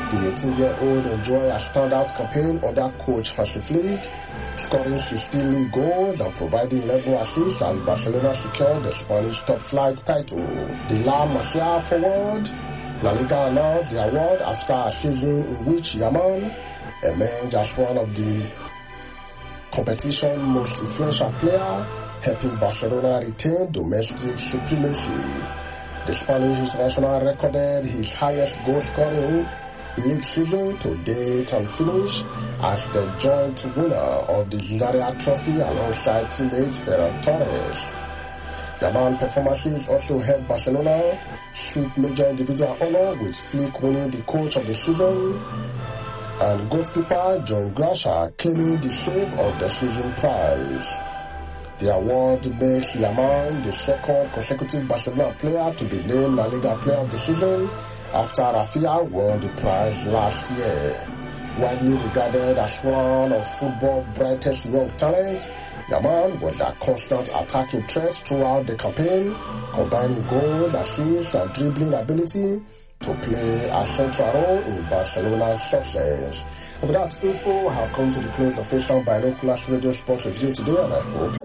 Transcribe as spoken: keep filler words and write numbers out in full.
The eighteen-year-old enjoyed a standout campaign under coach Hansi Flick, scoring sixteen league goals and providing eleven assists as Barcelona secured the Spanish top-flight title. The La Masia forward, La Liga announced the award after a season in which Yamal emerged as one of the competition's most influential players, helping Barcelona retain domestic supremacy. The Spanish international recorded his highest goal-scoring league season to date and finished as the joint winner of the Zaria Trophy alongside teammates Ferran Torres. Yamal performances also helped Barcelona sweep major individual honor, with Flick winning the coach of the season and goalkeeper John Gracia claiming the save of the season prize. The award makes Yamal the second consecutive Barcelona player to be named La Liga Player of the Season after Rafinha won the prize last year. Widely regarded as one of football's brightest young talents, Yamal was a constant attacking threat throughout the campaign, combining goals, assists, and dribbling ability to play a central role in Barcelona's success. And with that info, I have come to the close of this Binoculars Radio Sport Review today, and I hope